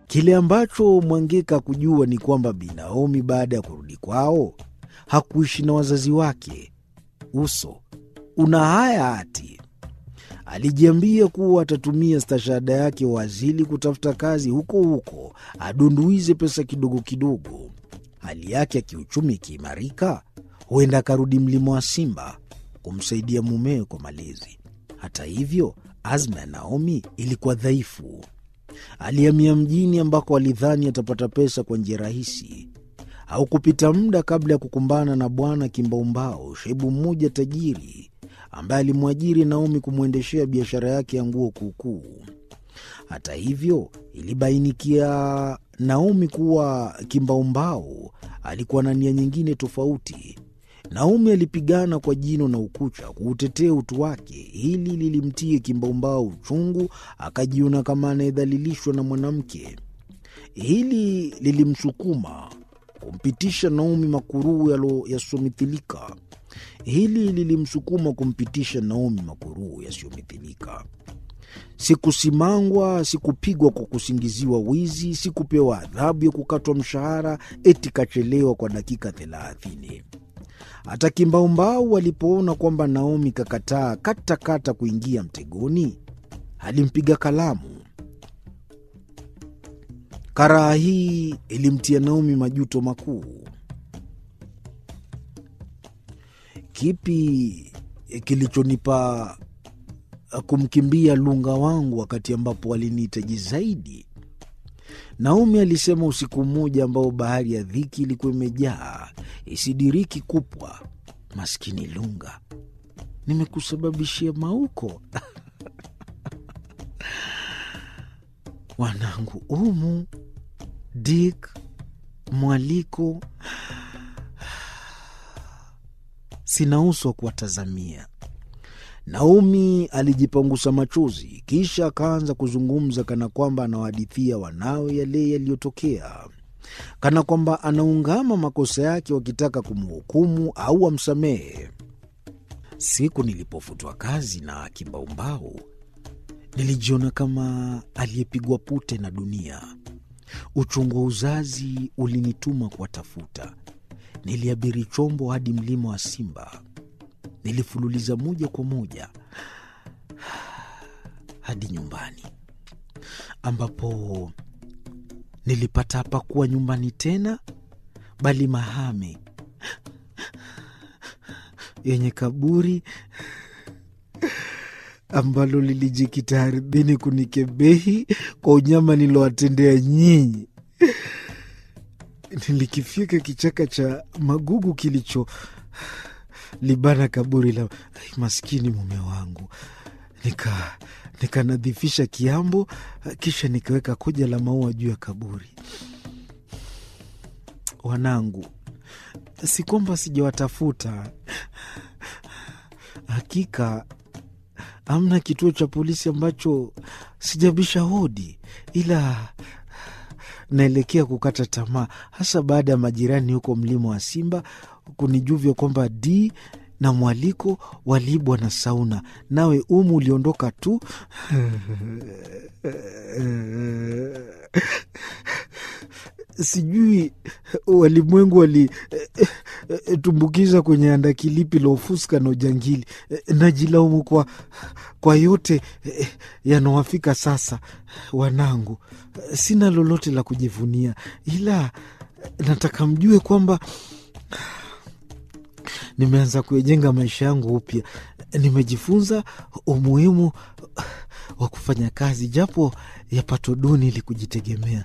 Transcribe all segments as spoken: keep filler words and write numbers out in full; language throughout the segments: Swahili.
Kile ambacho Mwangeka kujua ni kwamba Bi Naomi baada ya kurudi kwao hakuishi na wazazi wake. Uso una haya hati. Alijiambia kuwa atatumia stashahada yake uazili kutafuta kazi huko huko, adunduize pesa kidogo kidogo. Hali yake ya kiuchumi ikiimarika, huenda akarudi Mlima wa Simba kumsaidia mumewe kwa malezi. Hata hivyo, azma ya Naomi ilikuwa dhaifu. Alihamia mjini ambako alidhani atapata pesa kwa njia rahisi. Au kupita muda kabla ya kukumbana na bwana kimbaumbao, shebu mmoja tajiri ambaye alimwajiri Naomi kumwendeshea biashara yake ya nguo kuukuu. Hata hivyo, ilibainikia Naomi kuwa kimbaumbao alikuwa na nia nyingine tofauti. Naomi alipigana kwa jino na ukucha kuutetea utu wake. Hili lilimtie kimbaumbao uchungu, akajiona kama anayedhalilishwa na mwanamke. Hili lilimsukuma kumpitisha Naomi makuruu yasiyomithilika. Hili lilimsukuma kumpitisha Naomi makuruu yasiyomithilika. Sikusimangwa, sikupigwa kwa kusingiziwa wizi, sikupewa adhabu ya kukatwa mshahara eti kachelewa kwa dakika thelathini. Hata kimbaumbao walipoona kwamba Naomi kakataa kata kata kuingia mtegoni, alimpiga kalamu. Karaha hii ilimtia Naomi majuto makuu. Kipi kilichonipa kumkimbia lunga wangu wakati ambapo walinihitaji zaidi? Naomi alisema usiku mmoja ambao bahari ya dhiki ilikuwa imejaa, isidiriki kupwa. Maskini lunga, nimekusababishia mauko. Wanangu Umu, Dick, Mwaliko, sina uso wa kuwatazamia. Naomi alijipangusa machozi, kisha akaanza kuzungumza kana kwamba anawahadithia wanawe yale yaliyotokea, kana kwamba anaungama makosa yake wakitaka kumhukumu au amsamehe. Siku nilipofutwa kazi na kimbaumbao, nilijiona kama aliyepigwa pute na dunia. Uchungu wa uzazi ulinituma kuwatafuta. Niliabiri chombo hadi Mlima wa Simba. Nilifululiza moja kwa moja hadi nyumbani, ambapo nilipata hapakuwa nyumbani tena, bali mahame yenye kaburi ambalo lilijikita ardhini kunikebehi kwa unyama nilowatendea nyinyi. Nilikifika kichaka cha magugu kilicho libana kaburi la maskini mume wangu. Nika nikanadhifisha kiambo, kisha nikaweka koja la maua juu ya kaburi. Wanangu, si kwamba sijawatafuta. Hakika hamna kituo cha polisi ambacho sijabisha hodi, ila naelekea kukata tamaa, hasa baada ya majirani huko Mlima wa Simba kunijuvia kwamba D na Mwaliko walibwa na Sauna, nawe Umu uliondoka tu. Sijui walimwengu walitumbukiza kwenye andakilipi la ufuska na ujangili. Najilaumu kwa, kwa yote yanawafika sasa. Wanangu, sina lolote la kujivunia, ila nataka mjue kwamba nimeanza kujenga maisha yangu upya. Nimejifunza umuhimu wa kufanya kazi japo ya pato duni ili kujitegemea.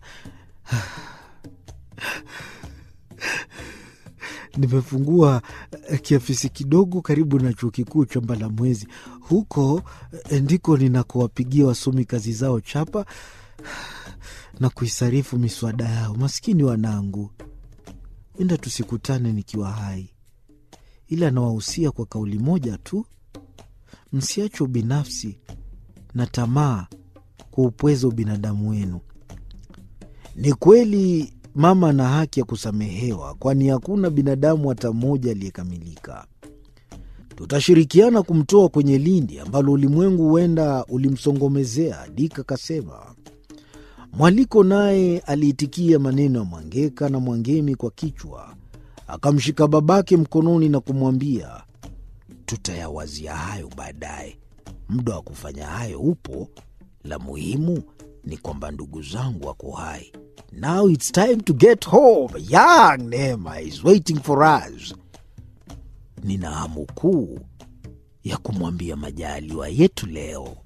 Nimefungua kiafisi kidogo karibu na chuo kikuu cha Mbalamwezi. Huko ndiko ninakowapigia wasomi kazi zao chapa na kuisarifu miswada yao. Maskini wanangu, enda tusikutane nikiwa hai, ila nawahusia kwa kauli moja tu: msiache ubinafsi na tamaa kwa upwezo binadamu wenu. Ni kweli mama ana haki ya kusamehewa, kwani hakuna binadamu hata mmoja aliyekamilika. Tutashirikiana kumtoa kwenye lindi ambalo ulimwengu huenda ulimsongomezea, Dika kasema. Mwaliko naye aliitikia maneno ya Mwangeka na Mwangemi kwa kichwa. Akamshika babake mkononi na kumwambia, tutayawazia hayo baadaye. Muda wa kufanya hayo upo. La muhimu ni kwamba ndugu zangu wako hai. Now it's time to get home. Young Neema is waiting for us. Nina hamu kuu ya kumwambia majaliwa yetu leo.